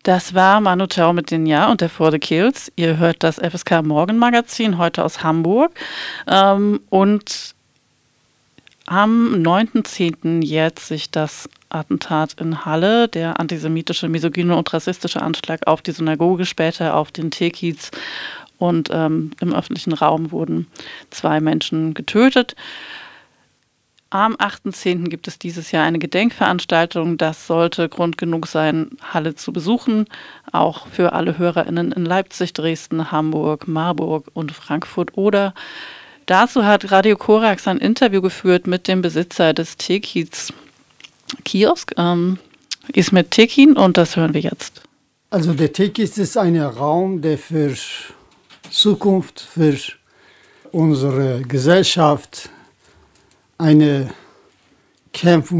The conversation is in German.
Das war Manu Chao mit den Ja und der For the Kills. Ihr hört das FSK Morgenmagazin heute aus Hamburg. Und am 9.10. jährt sich das Attentat in Halle, der antisemitische, misogyne und rassistische Anschlag auf die Synagoge, später auf den Teekiez. Und im öffentlichen Raum wurden 2 Menschen getötet. Am 8.10. gibt es dieses Jahr eine Gedenkveranstaltung. Das sollte Grund genug sein, Halle zu besuchen. Auch für alle HörerInnen in Leipzig, Dresden, Hamburg, Marburg und Frankfurt. Oder dazu hat Radio Korax ein Interview geführt mit dem Besitzer des Teekiez Kiosk, Ismet Tekin, und das hören wir jetzt. Also der Teekiez ist ein Raum, der für Zukunft, für unsere Gesellschaft eine Kämpfung